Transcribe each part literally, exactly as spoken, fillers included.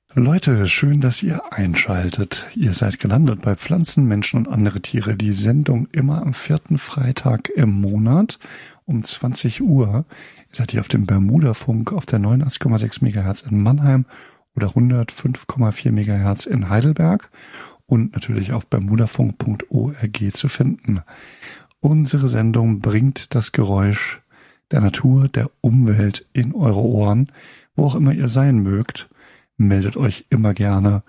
Leute, schön, dass ihr einschaltet. Ihr seid gelandet bei Pflanzen, Menschen und andere Tiere. Die Sendung immer am vierten Freitag im Monat um zwanzig Uhr. Ihr seid hier auf dem Bermuda-Funk auf der neunundachtzig Komma sechs Megahertz in Mannheim oder hundertfünf Komma vier Megahertz in Heidelberg und natürlich auf bermudafunk punkt org zu finden. Unsere Sendung bringt das Geräusch der Natur, der Umwelt in eure Ohren, wo auch immer ihr sein mögt. Meldet euch immer gerne.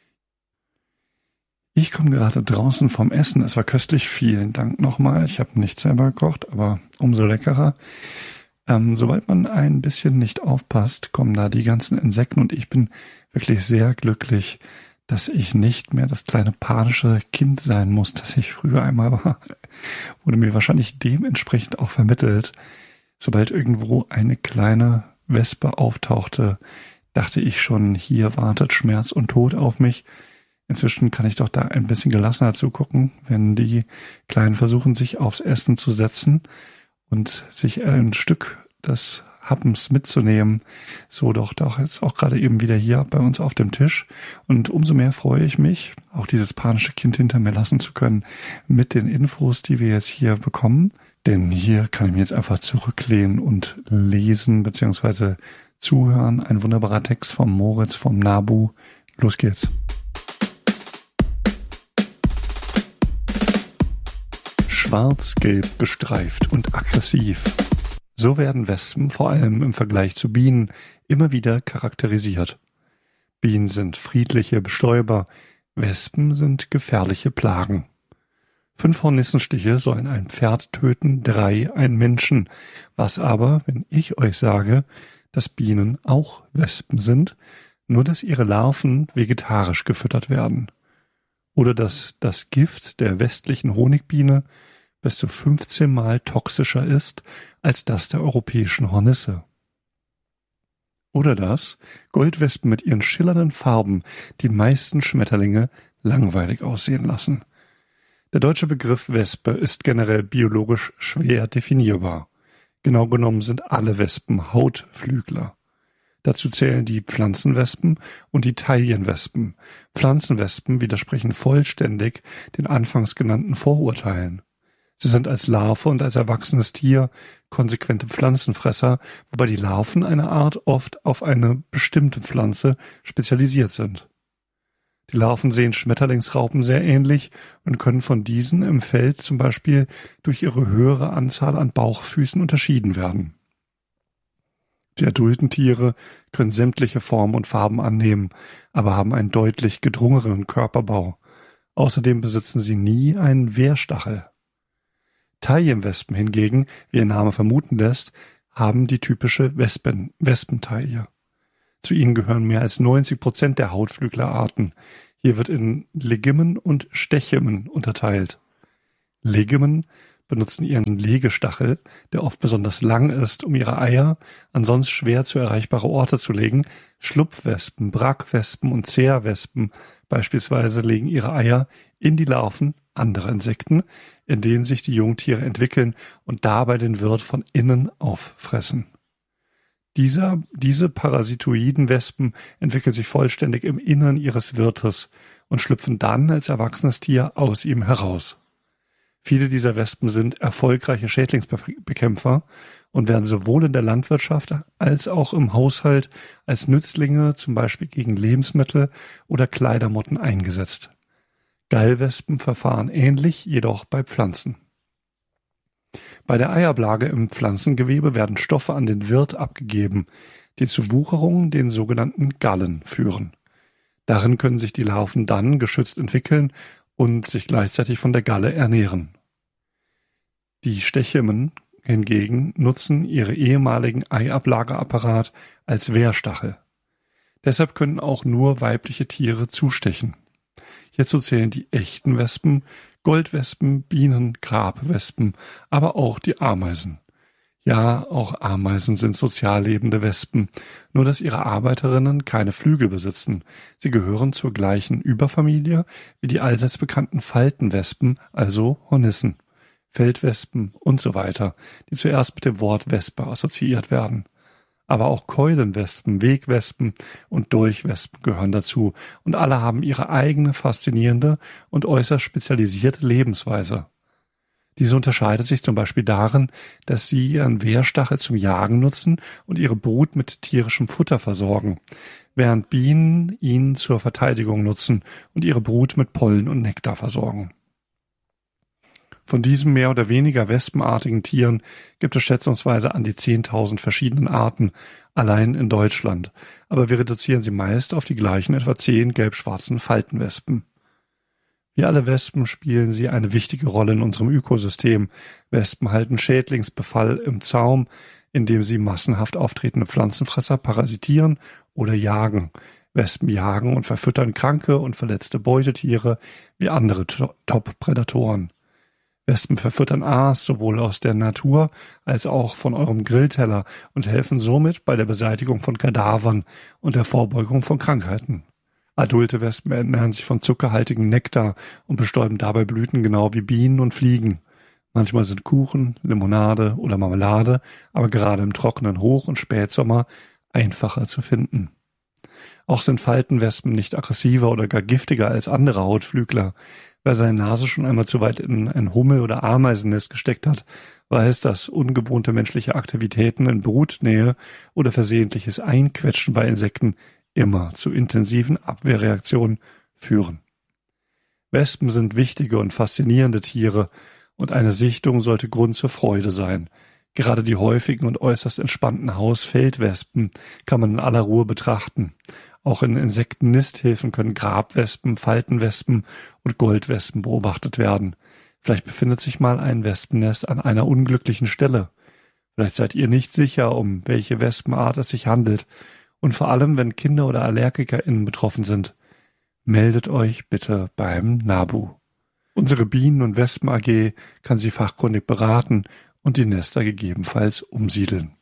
Ich komme gerade draußen vom Essen. Es war köstlich. Vielen Dank nochmal. Ich habe nicht selber gekocht, aber umso leckerer. Ähm, sobald man ein bisschen nicht aufpasst, kommen da die ganzen Insekten und ich bin wirklich sehr glücklich, dass ich nicht mehr das kleine panische Kind sein muss, das ich früher einmal war. Wurde mir wahrscheinlich dementsprechend auch vermittelt. Sobald irgendwo eine kleine Wespe auftauchte, dachte ich schon, hier wartet Schmerz und Tod auf mich. Inzwischen kann ich doch da ein bisschen gelassener zugucken, wenn die Kleinen versuchen, sich aufs Essen zu setzen und sich ein Stück des Happens mitzunehmen. So doch, doch jetzt auch gerade eben wieder hier bei uns auf dem Tisch. Und umso mehr freue ich mich, auch dieses panische Kind hinter mir lassen zu können mit den Infos, die wir jetzt hier bekommen. Denn hier kann ich mich jetzt einfach zurücklehnen und lesen bzw. zuhören. Ein wunderbarer Text vom Moritz vom Nabu. Los geht's. Schwarz-gelb gestreift und aggressiv. So werden Wespen, vor allem im Vergleich zu Bienen, immer wieder charakterisiert. Bienen sind friedliche Bestäuber, Wespen sind gefährliche Plagen. Fünf Hornissenstiche sollen ein Pferd töten, drei ein Menschen. Was aber, wenn ich euch sage, dass Bienen auch Wespen sind, nur dass ihre Larven vegetarisch gefüttert werden. Oder dass das Gift der westlichen Honigbiene bis zu fünfzehn Mal toxischer ist als das der europäischen Hornisse. Oder dass Goldwespen mit ihren schillernden Farben die meisten Schmetterlinge langweilig aussehen lassen. Der deutsche Begriff Wespe ist generell biologisch schwer definierbar. Genau genommen sind alle Wespen Hautflügler. Dazu zählen die Pflanzenwespen und die Taillenwespen. Pflanzenwespen widersprechen vollständig den anfangs genannten Vorurteilen. Sie sind als Larve und als erwachsenes Tier konsequente Pflanzenfresser, wobei die Larven einer Art oft auf eine bestimmte Pflanze spezialisiert sind. Die Larven sehen Schmetterlingsraupen sehr ähnlich und können von diesen im Feld zum Beispiel durch ihre höhere Anzahl an Bauchfüßen unterschieden werden. Die adulten Tiere können sämtliche Formen und Farben annehmen, aber haben einen deutlich gedrungeneren Körperbau. Außerdem besitzen sie nie einen Wehrstachel. Taillenwespen hingegen, wie ihr Name vermuten lässt, haben die typische Wespen, Wespentaille. Zu ihnen gehören mehr als neunzig Prozent der Hautflüglerarten. Hier wird in Legimen und Stechimen unterteilt. Legimen benutzen ihren Legestachel, der oft besonders lang ist, um ihre Eier an sonst schwer zu erreichbare Orte zu legen. Schlupfwespen, Brackwespen und Zehrwespen beispielsweise legen ihre Eier in die Larven anderer Insekten, in denen sich die Jungtiere entwickeln und dabei den Wirt von innen auffressen. Dieser, diese parasitoiden Wespen entwickeln sich vollständig im Innern ihres Wirtes und schlüpfen dann als erwachsenes Tier aus ihm heraus. Viele dieser Wespen sind erfolgreiche Schädlingsbekämpfer und werden sowohl in der Landwirtschaft als auch im Haushalt als Nützlinge, zum Beispiel gegen Lebensmittel oder Kleidermotten, eingesetzt. Gallwespen verfahren ähnlich, jedoch bei Pflanzen. Bei der Eiablage im Pflanzengewebe werden Stoffe an den Wirt abgegeben, die zu Wucherungen, den sogenannten Gallen, führen. Darin können sich die Larven dann geschützt entwickeln und sich gleichzeitig von der Galle ernähren. Die Stechimen hingegen nutzen ihre ehemaligen Eiablageapparat als Wehrstachel. Deshalb können auch nur weibliche Tiere zustechen. Hierzu zählen die echten Wespen, Goldwespen, Bienen, Grabwespen, aber auch die Ameisen. Ja, auch Ameisen sind sozial lebende Wespen, nur dass ihre Arbeiterinnen keine Flügel besitzen. Sie gehören zur gleichen Überfamilie wie die allseits bekannten Faltenwespen, also Hornissen, Feldwespen und so weiter, die zuerst mit dem Wort Wespe assoziiert werden. Aber auch Keulenwespen, Wegwespen und Durchwespen gehören dazu und alle haben ihre eigene faszinierende und äußerst spezialisierte Lebensweise. Diese unterscheidet sich zum Beispiel darin, dass sie ihren Wehrstachel zum Jagen nutzen und ihre Brut mit tierischem Futter versorgen, während Bienen ihn zur Verteidigung nutzen und ihre Brut mit Pollen und Nektar versorgen. Von diesen mehr oder weniger wespenartigen Tieren gibt es schätzungsweise an die zehntausend verschiedenen Arten, allein in Deutschland, aber wir reduzieren sie meist auf die gleichen etwa zehn gelb-schwarzen Faltenwespen. Wie alle Wespen spielen sie eine wichtige Rolle in unserem Ökosystem. Wespen halten Schädlingsbefall im Zaum, indem sie massenhaft auftretende Pflanzenfresser parasitieren oder jagen. Wespen jagen und verfüttern kranke und verletzte Beutetiere wie andere Top-Prädatoren. Wespen verfüttern Aas sowohl aus der Natur als auch von eurem Grillteller und helfen somit bei der Beseitigung von Kadavern und der Vorbeugung von Krankheiten. Adulte Wespen ernähren sich von zuckerhaltigem Nektar und bestäuben dabei Blüten genau wie Bienen und Fliegen. Manchmal sind Kuchen, Limonade oder Marmelade, aber gerade im trockenen Hoch- und Spätsommer einfacher zu finden. Auch sind Faltenwespen nicht aggressiver oder gar giftiger als andere Hautflügler. Wer seine Nase schon einmal zu weit in ein Hummel- oder Ameisennest gesteckt hat, weiß, dass ungewohnte menschliche Aktivitäten in Brutnähe oder versehentliches Einquetschen bei Insekten immer zu intensiven Abwehrreaktionen führen. Wespen sind wichtige und faszinierende Tiere und eine Sichtung sollte Grund zur Freude sein. Gerade die häufigen und äußerst entspannten Hausfeldwespen kann man in aller Ruhe betrachten. Auch in Insektennisthilfen können Grabwespen, Faltenwespen und Goldwespen beobachtet werden. Vielleicht befindet sich mal ein Wespennest an einer unglücklichen Stelle. Vielleicht seid ihr nicht sicher, um welche Wespenart es sich handelt. Und vor allem, wenn Kinder oder AllergikerInnen betroffen sind, meldet euch bitte beim NABU. Unsere Bienen- und Wespen-A G kann Sie fachkundig beraten und die Nester gegebenenfalls umsiedeln.